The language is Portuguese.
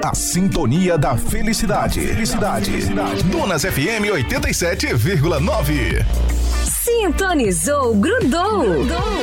A sintonia da felicidade. Donas FM 87,9. Sintonizou, grudou.